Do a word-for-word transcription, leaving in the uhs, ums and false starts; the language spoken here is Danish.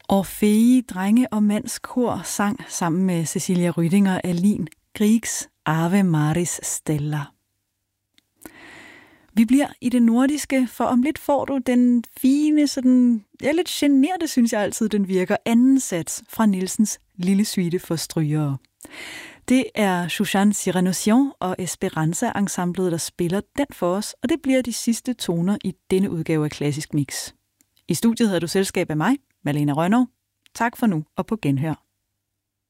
Orfei Drenge- og Mandskor sang sammen med Cecilia Rüdinger Alin Griegs Ave Maris Stella. Vi bliver i det nordiske, for om lidt får du den fine, sådan, ja, lidt generte, synes jeg altid, den virker, anden sats fra Nielsens Lille Suite for strygere. Det er Shushan Cyrenosian og Esperanza Ensemblet, der spiller den for os, og det bliver de sidste toner i denne udgave af Klassisk Mix. I studiet havde du selskab af mig, Malene Rønnow. Tak for nu, og på genhør.